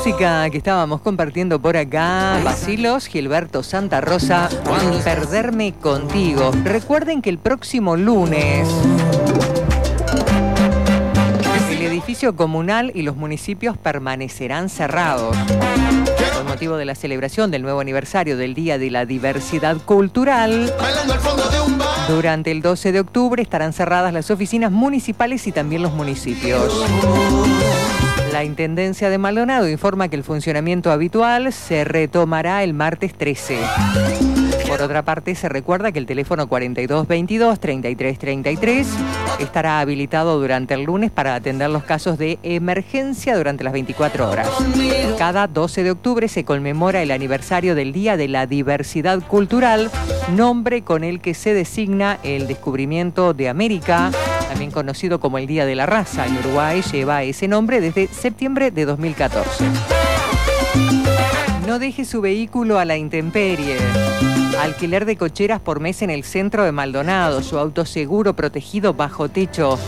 música que estábamos compartiendo por acá, Bacilos, Gilberto Santa Rosa, Perderme Contigo. Recuerden que el próximo lunes el edificio comunal y los municipios permanecerán cerrados. Con motivo de la celebración del nuevo aniversario del Día de la Diversidad Cultural, durante el 12 de octubre estarán cerradas las oficinas municipales y también los municipios. La Intendencia de Maldonado informa que el funcionamiento habitual se retomará el martes 13. Por otra parte, se recuerda que el teléfono 4222-3333 estará habilitado durante el lunes para atender los casos de emergencia durante las 24 horas. Cada 12 de octubre se conmemora el aniversario del Día de la Diversidad Cultural, nombre con el que se designa el descubrimiento de América, también conocido como el Día de la Raza. En Uruguay lleva ese nombre desde septiembre de 2014. No deje su vehículo a la intemperie. Alquiler de cocheras por mes en el centro de Maldonado. Su auto seguro protegido bajo techo.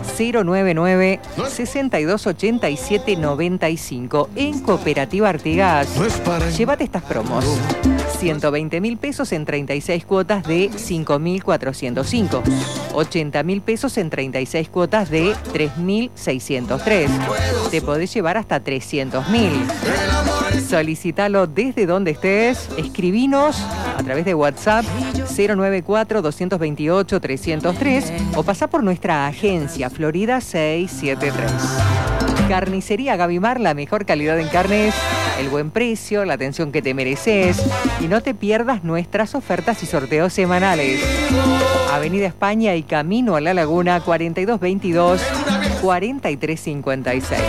099-6287-95. En Cooperativa Artigas. Llévate estas promos. 120.000 pesos en 36 cuotas de 5.405. 80.000 pesos en 36 cuotas de 3.603. Te podés llevar hasta 300.000. Solicítalo desde donde estés. Escribinos a través de WhatsApp 094-228-303 o pasá por nuestra agencia Florida 673. Carnicería Gavimar, la mejor calidad en carnes, el buen precio, la atención que te mereces. Y no te pierdas nuestras ofertas y sorteos semanales. Avenida España y Camino a la Laguna, 4222-4356.